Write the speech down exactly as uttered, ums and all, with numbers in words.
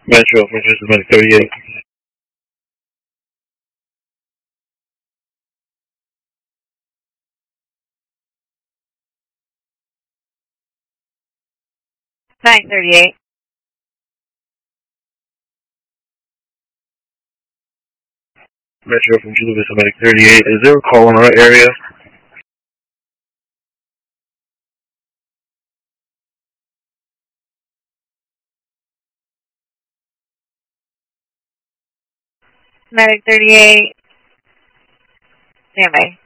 Metro from Medic thirty-eight. nine thirty-eight. Metro from Chula Vista Medic thirty-eight. Is there a call in our area? Medic thirty-eight. Stand by.